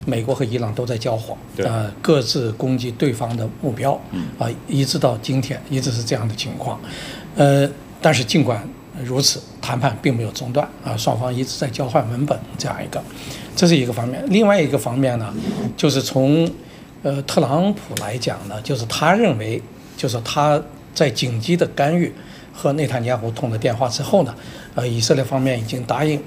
美国和伊朗都在交火， 对各自攻击对方的目标，一直到今天一直是这样的情况，但是尽管如此，谈判并没有中断双方一直在交换文本，这是一个方面。另外一个方面呢，就是从特朗普来讲呢，就是他认为，就是他在紧急的干预和内塔尼亚胡通了电话之后呢，以色列方面已经答应